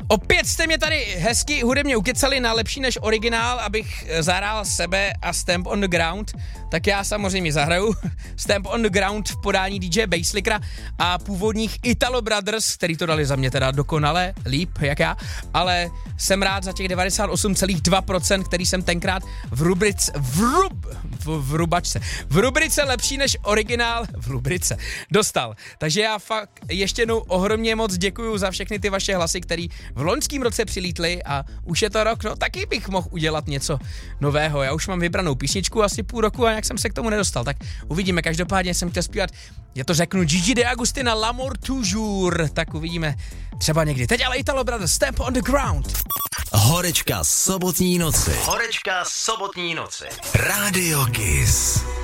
Opět jste mě tady hezky hudebně ukecali na lepší než originál, abych zahrál sebe a Stamp on the Ground, tak já samozřejmě zahraju Stamp on the Ground v podání DJ Basslickera a původních Italo Brothers, který to dali za mě teda dokonale, líp jak já, ale jsem rád za těch 98,2%, který jsem tenkrát v rubrice lepší než originál dostal. Takže já fakt ještě jednou ohromně moc děkuju za všechny ty vaše hlasy, který v loňském roce přilítli a už je to rok, no taky bych mohl udělat něco nového. Já už mám vybranou písničku asi půl roku a nějak jsem se k tomu nedostal, tak uvidíme. Každopádně jsem chtěl zpívat, já to řeknu, Gigi D'Agostina, L'amour toujours, tak uvidíme třeba někdy. Teď ale Italo Brothers, Stamp on the Ground. Horečka sobotní noci. Sobotní noci. Radio Kiss.